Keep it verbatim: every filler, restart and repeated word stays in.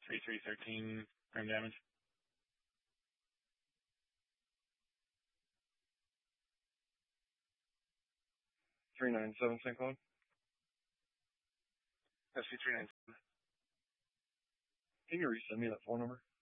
three three thirteen frame damage. three nine seven Saint Cloud. S C three nine seven. Can you resend me that phone number?